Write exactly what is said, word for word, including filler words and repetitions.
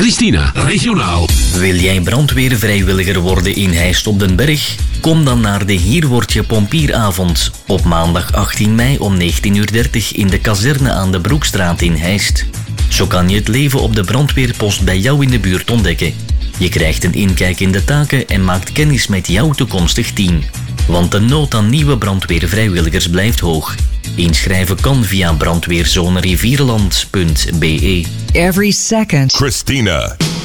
Christina, regionaal. Wil jij brandweervrijwilliger worden in Heist op den Berg? Kom dan naar de Hier Word Je Pompieravond op maandag achttien mei om negentien uur dertig in de kazerne aan de Broekstraat in Heist. Zo kan je het leven op de brandweerpost bij jou in de buurt ontdekken. Je krijgt een inkijk in de taken en maakt kennis met jouw toekomstig team. Want de nood aan nieuwe brandweervrijwilligers blijft hoog. Inschrijven kan via brandweerzone rivierenland punt be. Every second. Christina.